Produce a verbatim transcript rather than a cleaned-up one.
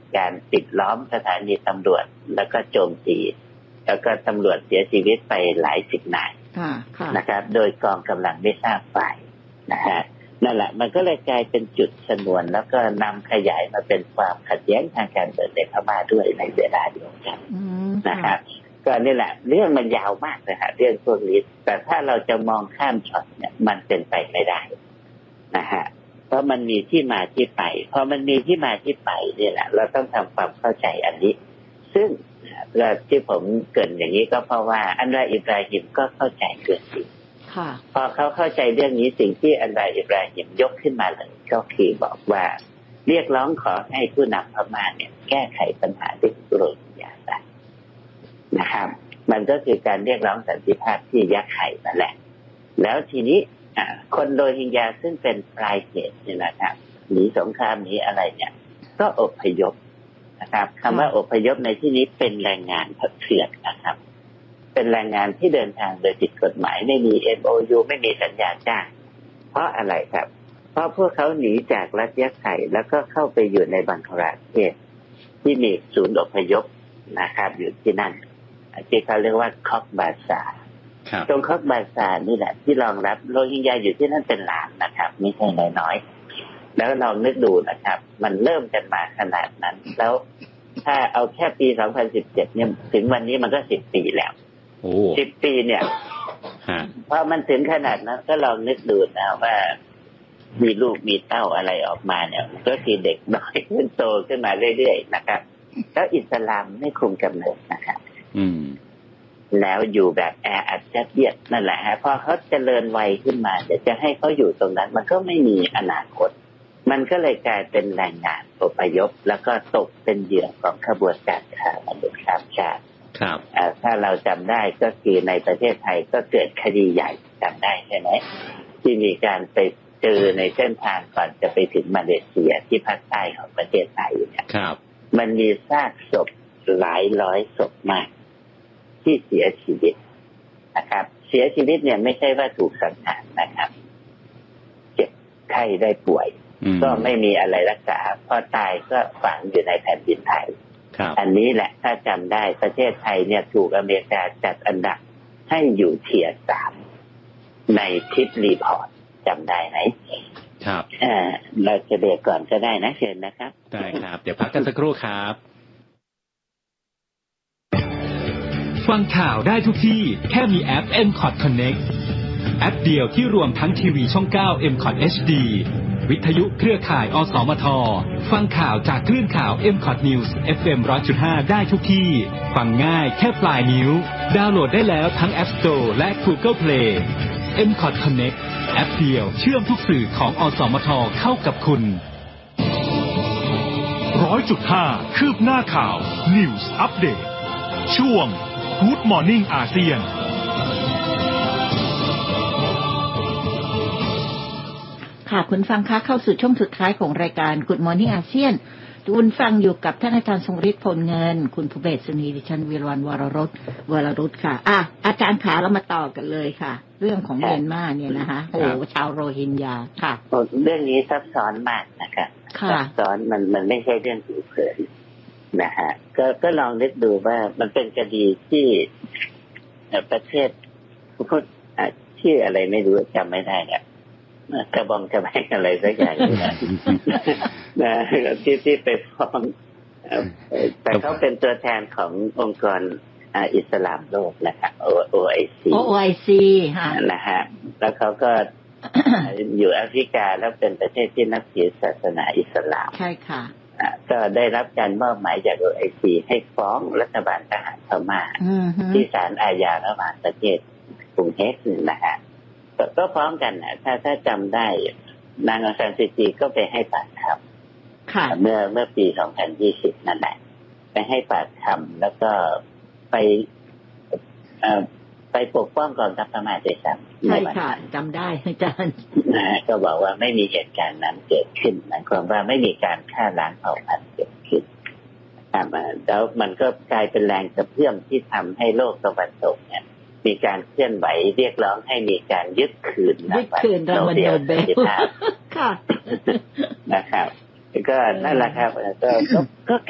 การปิดล้อมสถานีตำรวจแล้วก็โจมตีแล้วก็ตำรวจเสียชีวิตไปหลายสิบนายนะครับโดยกองกำลังไม่ทราบฝ่ายนะฮะนั่นแหละมันก็เลยกลายเป็นจุดชนวนแล้วก็นำขยายมาเป็นความขัดแย้งทางการเมืองในพม่าด้วยในเวลาเดียวกันนะครับก็นี่แหละเรื่องมันยาวมากเลยฮะเรื่องพวกนี้แต่ถ้าเราจะมองข้ามช็อตเนี่ยมันเป็นไปไม่ได้นะฮะเพราะมันมีที่มาที่ไปพอมันมีที่มาที่ไปเนี่ยแหละเราต้องทำความเข้าใจอันนี้ซึ่งที่ผมเกริ่นอย่างนี้ก็เพราะว่าอันวาอิบราฮิมก็เข้าใจเรื่องนี้พอเขาเข้าใจเรื่องนี้สิ่งที่อันวาอิบราฮิมยกขึ้นมาเลยก็คือบอกว่าเรียกร้องขอให้ผู้นำพม่าเนี่ยแก้ไขปัญหาด้วยโรฮิงญาได้นะครับมันก็คือการเรียกร้องสันติภาพที่ยักษ์ไข่นั่นแหละแล้วทีนี้คนโรฮิงญาซึ่งเป็นปลายเหตุเนี่ยนะครับหนีสงครามหนีอะไรเนี่ยก็อพยพนะครับคำว่าอพยพในที่นี้เป็นแรงงานเถื่อนนะครับเป็นแรงงานที่เดินทางโดยผิดกฎหมายไม่มี เอ็ม โอ ยู ไม่มีสัญญาจ้างเพราะอะไรครับเพราะพวกเขาหนีจากรัฐยักษ์ไข่แล้วก็เข้าไปอยู่ในบังคลาเทศที่มีศูนย์อพยพนะครับอยู่ที่นั่นที่เขาเรียกว่าคอกบาซาตรงคอกบาซานี่แหละที่รองรับโรฮิงญาอยู่ที่นั่นเป็นล้านนะครับไม่ใช่น้อยๆแล้วลองนึกดูนะครับมันเริ่มกันมาขนาดนั้นแล้วถ้าเอาแค่ปีสองพันสิบเจ็ดเนี่ยถึงวันนี้มันก็สิบปีแล้วสิบปีเนี่ยพอมันถึงขนาดนั้นก็ลองนึกดูนะว่ามีลูกมีเต้าอะไรออกมาเนี่ยก็คือเด็กน้อยขึ้นโตขึ้นมาเรื่อยๆนะครับแล้วอิสลามไม่คุมกำเนิดนะครับแล้วอยู่แบบแออัดยัดเยียดนั่นแหละฮะพอเขาเจริญวัยขึ้นมาจะจะให้เขาอยู่ตรงนั้นมันก็ไม่มีอนาคตมันก็เลยกลายเป็นแรงงานอพยพแล้วก็ตกเป็นเหยื่อของขบวนการค้ามนุษย์ข้ามชาติครับถ้าเราจำได้ก็คือในประเทศไทยก็เกิดคดีใหญ่จำได้ใช่ไหมที่มีการไปเจอในเส้นทางก่อนจะไปถึงมาเลเซียที่ภาคใต้ของประเทศไทยเนี่ยครับมันมีซากศพหลายร้อยศพมากที่เสียชีวิตนะครับเสียชีวิตเนี่ยไม่ใช่ว่าถูกสังหารนะครับเจ็บไข้ได้ป่วยก็ไม่มีอะไรรักษาพอตายก็ฝังอยู่ในแผ่นดินไทยอันนี้แหละถ้าจำได้ประเทศไทยเนี่ยถูกอเมริกาจัดอันดับให้อยู่เทียร์สามในทิปรีพอร์ตจำได้ไหมครับอ่าเราจะเบรกก่อนก็ได้นะเชิญนะครับได้ครับเดี๋ยวพักกันสักครู่ครับฟังข่าวได้ทุกที่แค่มีแอป เอ็ม คอท Connect แอปเดียวที่รวมทั้งทีวีช่องเก้า เอ็ม คอท เอช ดี วิทยุเครือข่ายอสมทฟังข่าวจากคลื่นข่าว เอ็ม คอท News เอฟ เอ็ม หนึ่งร้อยจุดห้า ได้ทุกที่ฟังง่ายแค่ปลายนิ้วดาวน์โหลดได้แล้วทั้ง App Store และ Google Play เอ็ม คอท Connect แอปเดียวเชื่อมทุกสื่อของอสมทเข้ากับคุณ หนึ่งร้อยจุดห้า คืบหน้าข่าว News Update ช่วง Good Morning อาเซียนค่ะคุณฟังคะเข้าสู่ช่วงสุดท้ายของรายการ Good Morning อาเซียนคุณฟังอยู่กับท่านอาจารย์ทรงฤทธิ์ผลเงินคุณภูเบศสุนีดิฉันวิรวรรณวรรสวรรุตค่ะอ่ะอาจารย์ขาเรามาต่อกันเลยค่ะเรื่องของเมียนมาเนี่ยนะคะโอ้ชาวโรฮิงญาค่ะเรื่องนี้ซับซ้อนมากนะคะซับซ้อนมันมันไม่ใช่เรื่องผิวเผินนะฮะก็ก็ลองนึกดูว่ามันเป็นคดีที่ประเทศพูดชื่ออะไรไม่รู้จำไม่ได้เนี่ยกระบองกระแบงอะไรสักอย่างนี่นะนะที่ที่ไปฟ้องแต่เขาเป็นตัวแทนขององค์กรอิสลามโลกนะครับ โอ ไอ ซีโอ ไอ ซีนะฮะแล้วเขาก็อยู่แอฟริกาแล้วเป็นประเทศที่นับถือศาสนาอิสลามใช่ค่ะก็ได้รับการมอบหมายจาก โอ ไอ ซี ให้ฟ้องรัฐบาลทหารพม่าที่ศาลอาญาระหว่างประเทศกรุงเฮกนะฮะก็ฟ้องกันนะถ้าถ้าจำได้นางองซานซูจีก็ไปให้ปากคำเมื่อเมื่อปีสองพันยี่สิบนั่นแหละไปให้ปากคำแล้วก็ไปไปปกป้องกองทัพพม่าด้วยซ้ำใช่ค่ะจำได้อาจารย์ก็บอกว่าไม่มีเหตุการณ์นั้นเกิดขึ้นหมายความว่าไม่มีการฆ่าล้างเผ่าพันธุ์เกิดขึ้นแล้วมันก็กลายเป็นแรงกระเพื่อมที่ทำให้โลกตะวันตกเนี่ยมีการเคลื่อนไหวเรียกร้องให้มีการยึดคืนยึดคืนรางวัลโนเบลค่ะนะครับก็นั่นแหละครับก็ก็